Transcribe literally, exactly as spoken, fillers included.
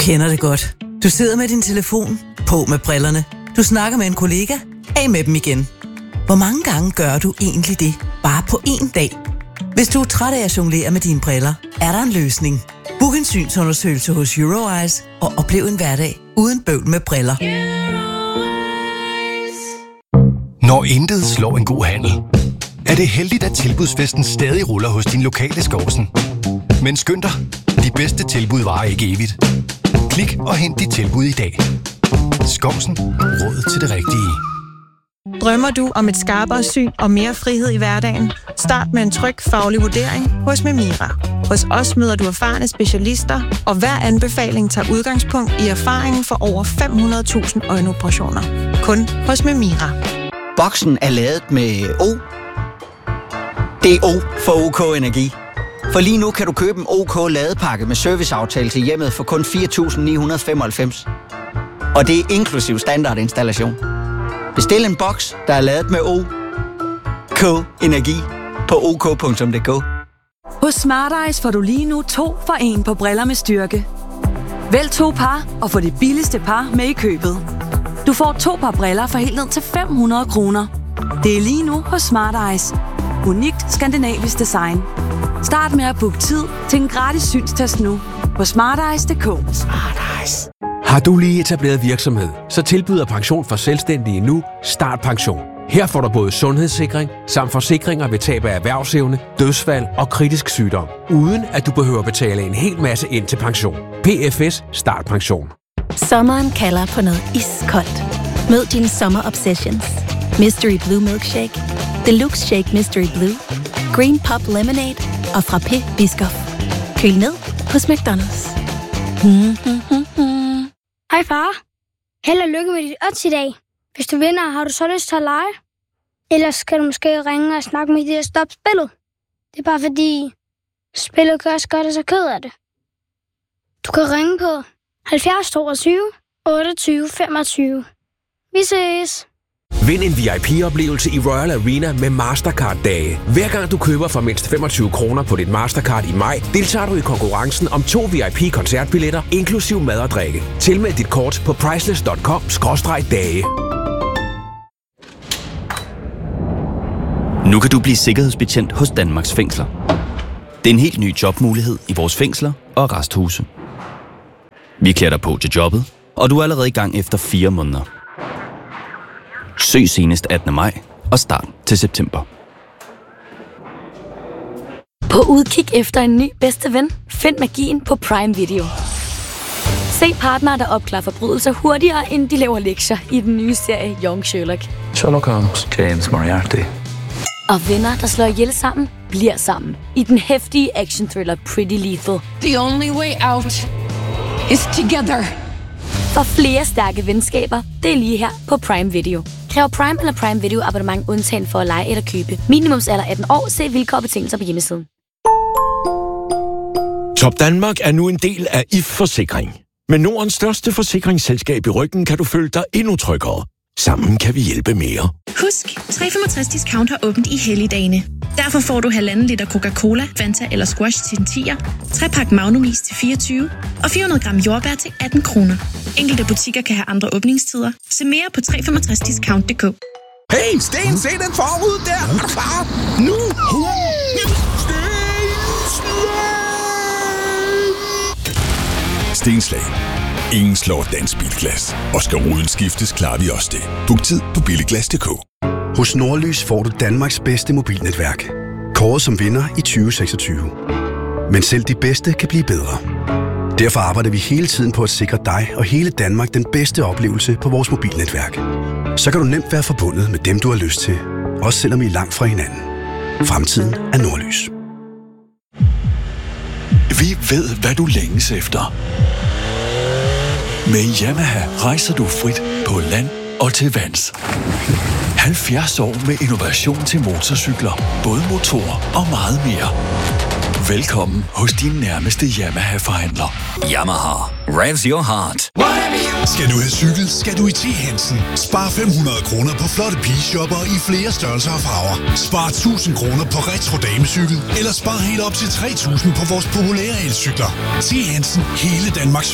kender det godt. Du sidder med din telefon, på med brillerne. Du snakker med en kollega, af med dem igen. Hvor mange gange gør du egentlig det, bare på én dag? Hvis du er træt af at jonglere med dine briller, er der en løsning. Book en synsundersøgelse hos Euroeyes og oplev en hverdag uden bøvl med briller. Når intet slår en god handel, er det heldigt, at tilbudsfesten stadig ruller hos din lokale Skovsen. Men skynd dig, de bedste tilbud varer ikke evigt. Klik og hent dit tilbud i dag. Skovsen. Råd til det rigtige. Drømmer du om et skarpere syn og mere frihed i hverdagen? Start med en tryg faglig vurdering hos Memira. Hos os møder du erfarne specialister, og hver anbefaling tager udgangspunkt i erfaringen for over fem hundrede tusind øjenoperationer. Kun hos Memira. Boksen er lavet med O. Det er O for OK Energi. For lige nu kan du købe en OK ladepakke med serviceaftale til hjemmet for kun fire tusind ni hundrede femoghalvfems. Og det er inklusiv standardinstallation. Bestil en boks, der er lavet med O. K Energi på ok punktum d k. Hos Smart Eyes får du lige nu to for en på briller med styrke. Vælg to par og få det billigste par med i købet. Du får to par briller for helt ned til fem hundrede kroner. Det er lige nu hos Smart Eyes. Unikt skandinavisk design. Start med at booke tid til en gratis synstest nu på smarteyes punktum d k. Smart Eyes. Har du lige etableret virksomhed, så tilbyder Pension for Selvstændige nu Start Pension. Her får du både sundhedssikring samt forsikringer ved tab af erhvervsevne, dødsfald og kritisk sygdom, uden at du behøver betale en hel masse ind til pension. P F S Start Pension. Sommeren kalder på noget iskoldt. Mød dine sommer obsessions. Mystery Blue Milkshake, Deluxe Shake Mystery Blue, Green Pop Lemonade og Frappé Biscoff. Køl ned hos McDonald's. Hej far. Held og lykke med dit odds i dag. Hvis du vinder, har du så lyst til at lege? Ellers skal du måske ringe og snakke med de og stoppe spillet. Det er bare fordi, spillet kan også gøre det så ked af det. Du kan ringe på halvfjerds toogtyve otteogtyve femogtyve. Vi ses. Vind en V I P-oplevelse i Royal Arena med Mastercard-dage. Hver gang du køber for mindst femogtyve kroner på dit Mastercard i maj, deltager du i konkurrencen om to V I P-koncertbilletter, inklusiv mad og drikke. Tilmeld dit kort på priceless punktum com skråstreg dage. Nu kan du blive sikkerhedsbetjent hos Danmarks Fængsler. Det er en helt ny jobmulighed i vores fængsler og arresthuse. Vi klæder dig på til jobbet, og du er allerede i gang efter fire måneder. Søg senest attende maj og start til september. På udkig efter en ny bedste ven, find magien på Prime Video. Se partnere, der opklarer forbrydelser hurtigere, end de laver lektier i den nye serie Young Sherlock. Sherlock Holmes, James Moriarty. Og venner, der slår ihjel sammen, bliver sammen. I den heftige action-thriller Pretty Lethal. The only way out is together. For flere stærke venskaber, det er lige her på Prime Video. Kræv Prime eller Prime Video abonnement undtagen for at lege eller købe. Minimumsalder atten år. Se vilkår og betingelser på hjemmesiden. Top Danmark er nu en del af I F Forsikring. Med Nordens største forsikringsselskab i ryggen kan du føle dig endnu tryggere. Sammen kan vi hjælpe mere. Husk, tre femogtres discount har åbent i helligdagene. Derfor får du halvanden liter Coca-Cola, Fanta eller Squash til en tier, tre pakke Magnum Is til fireogtyve og fire hundrede gram jordbær til atten kroner. Enkelte butikker kan have andre åbningstider. Se mere på tre femogtres discount punktum d k. Hey, Sten, se den forud der! Klar, nu! Stenslag. Ingen slår dansk bilglas. Og skal ruden skiftes, klarer vi også det. Book tid på billiglas punktum d k. Hos Nordlys får du Danmarks bedste mobilnetværk. Kåret som vinder i tyve seksogtyve. Men selv de bedste kan blive bedre. Derfor arbejder vi hele tiden på at sikre dig og hele Danmark den bedste oplevelse på vores mobilnetværk. Så kan du nemt være forbundet med dem, du har lyst til. Også selvom I er langt fra hinanden. Fremtiden er Nordlys. Vi ved, hvad du længes efter. Med Yamaha rejser du frit på land og til vands. halvfjerds år med innovation til motorcykler, både motor og meget mere. Velkommen hos din nærmeste Yamaha-forhandler. Yamaha. Revs your heart. Skal du have cykel, skal du i T. Hansen. Spar fem hundrede kroner på flotte pigeshopper i flere størrelser og farver. Spar tusind kroner på retro damecykel. Eller spar helt op til tre tusind på vores populære elcykler. T. Hansen. Hele Danmarks